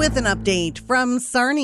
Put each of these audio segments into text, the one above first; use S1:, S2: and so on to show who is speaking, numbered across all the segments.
S1: With an update from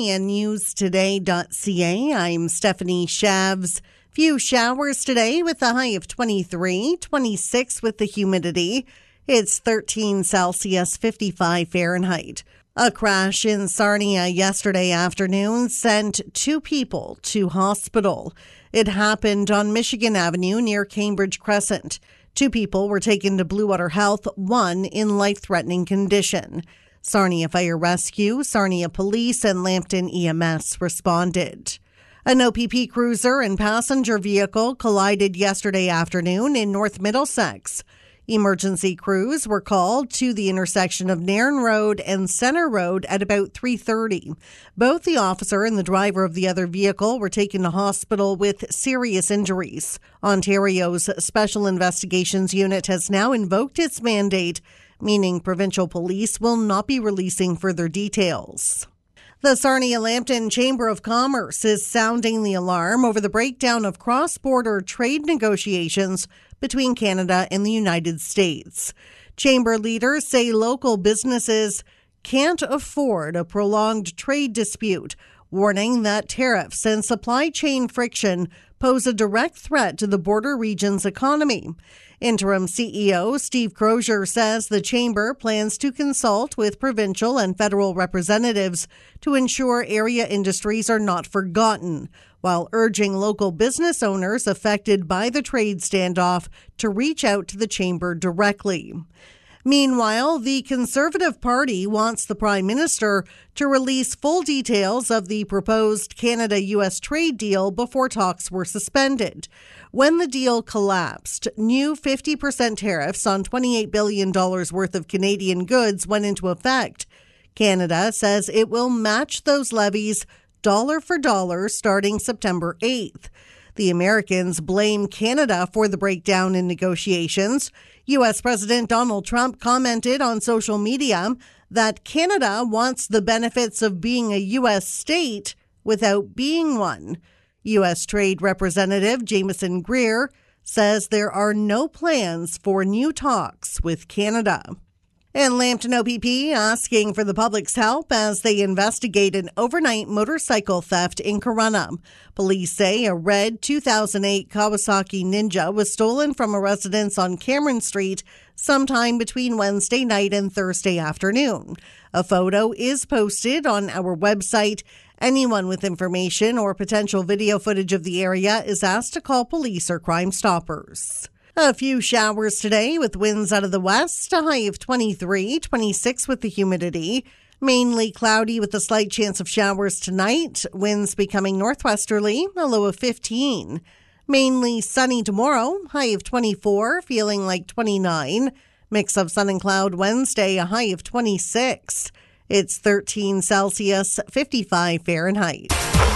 S1: SarniaNewsToday.ca, I'm Stephanie Shavs. Few showers today with a high of 23, 26 with the humidity. It's 13 Celsius, 55 Fahrenheit. A crash in Sarnia yesterday afternoon sent 2 people to hospital. It happened on Michigan Avenue near Cambridge Crescent. 2 people were taken to Blue Water Health, 1 in life-threatening condition. Sarnia Fire Rescue, Sarnia Police, and Lambton EMS responded. An OPP cruiser and passenger vehicle collided yesterday afternoon in North Middlesex. Emergency crews were called to the intersection of Nairn Road and Centre Road at about 3:30. Both the officer and the driver of the other vehicle were taken to hospital with serious injuries. Ontario's Special Investigations Unit has now invoked its mandate, meaning provincial police will not be releasing further details. The Sarnia-Lambton Chamber of Commerce is sounding the alarm over the breakdown of cross-border trade negotiations between Canada and the United States. Chamber leaders say local businesses can't afford a prolonged trade dispute, warning that tariffs and supply chain friction pose a direct threat to the border region's economy. Interim CEO Steve Crozier says the chamber plans to consult with provincial and federal representatives to ensure area industries are not forgotten, while urging local business owners affected by the trade standoff to reach out to the chamber directly. Meanwhile, the Conservative Party wants the Prime Minister to release full details of the proposed Canada-US trade deal before talks were suspended. When the deal collapsed, new 50% tariffs on $28 billion worth of Canadian goods went into effect. Canada says it will match those levies dollar for dollar starting September 8th. The Americans blame Canada for the breakdown in negotiations. U.S. President Donald Trump commented on social media that Canada wants the benefits of being a U.S. state without being one. U.S. Trade Representative Jameson Greer says there are no plans for new talks with Canada. And Lambton OPP asking for the public's help as they investigate an overnight motorcycle theft in Corunna. Police say a red 2008 Kawasaki Ninja was stolen from a residence on Cameron Street sometime between Wednesday night and Thursday afternoon. A photo is posted on our website. Anyone with information or potential video footage of the area is asked to call police or Crime Stoppers. A few showers today with winds out of the west, a high of 23, 26 with the humidity. Mainly cloudy with a slight chance of showers tonight. Winds becoming northwesterly, a low of 15. Mainly sunny tomorrow, high of 24, feeling like 29. Mix of sun and cloud Wednesday, a high of 26. It's 13 Celsius, 55 Fahrenheit.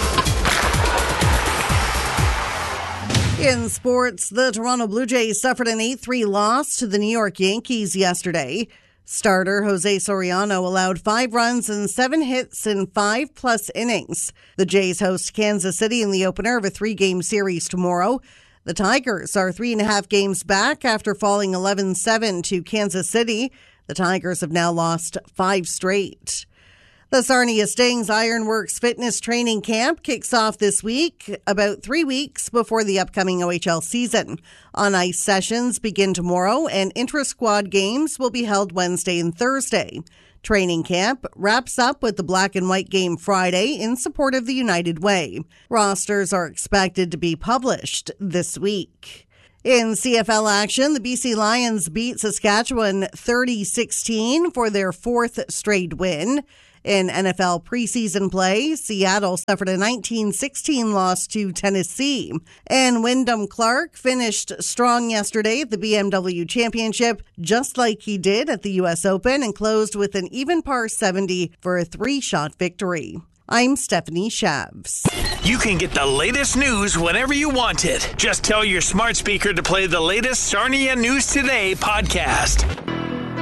S1: In sports, the Toronto Blue Jays suffered an 8-3 loss to the New York Yankees yesterday. Starter Jose Soriano allowed 5 runs and 7 hits in 5+ innings. The Jays host Kansas City in the opener of a 3-game series tomorrow. The Tigers are 3.5 games back after falling 11-7 to Kansas City. The Tigers have now lost 5 straight. The Sarnia Stings Ironworks Fitness Training Camp kicks off this week, about 3 weeks before the upcoming OHL season. On-ice sessions begin tomorrow, and intra-squad games will be held Wednesday and Thursday. Training camp wraps up with the Black and White game Friday in support of the United Way. Rosters are expected to be published this week. In CFL action, the BC Lions beat Saskatchewan 30-16 for their 4th straight win. In NFL preseason play, Seattle suffered a 19-16 loss to Tennessee. And Wyndham Clark finished strong yesterday at the BMW Championship, just like he did at the U.S. Open, and closed with an even par 70 for a 3-shot victory. I'm Stephanie Shavs.
S2: You can get the latest news whenever you want it. Just tell your smart speaker to play the latest Sarnia News Today podcast.